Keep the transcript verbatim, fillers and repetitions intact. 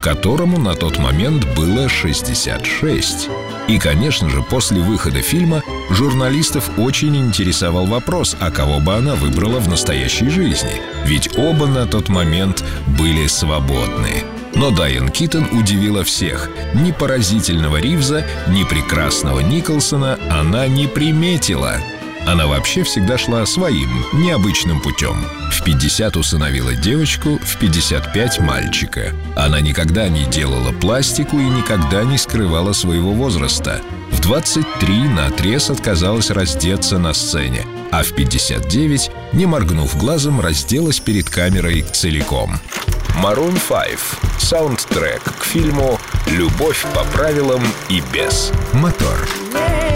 которому на тот момент было шестьдесят шесть. И, конечно же, после выхода фильма журналистов очень интересовал вопрос, а кого бы она выбрала в настоящей жизни. Ведь оба на тот момент были свободны. Но Дайан Китон удивила всех. Ни поразительного Ривза, ни прекрасного Николсона она не приметила. Она вообще всегда шла своим, необычным путем. В пятьдесят усыновила девочку, в пятьдесят пять — мальчика. Она никогда не делала пластику и никогда не скрывала своего возраста. В двадцать три наотрез отказалась раздеться на сцене, а в пятьдесят девять, не моргнув глазом, разделась перед камерой целиком. Maroon пять. Саундтрек к фильму «Любовь по правилам и без». Мотор.